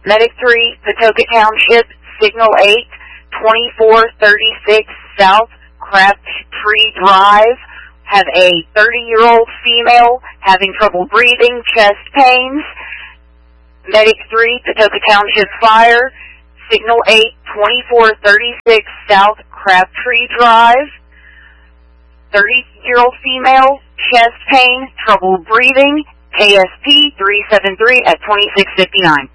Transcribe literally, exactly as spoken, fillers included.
Medic three, Patoka Township, Signal eight, twenty-four thirty-six South Crabtree Drive. Have a thirty-year-old female having trouble breathing, chest pains. Medic three, Patoka Township Fire, Signal eight, twenty-four thirty-six South Crabtree Drive. thirty-year-old female, chest pain, trouble breathing, K S P three seven three at twenty-six fifty-nine.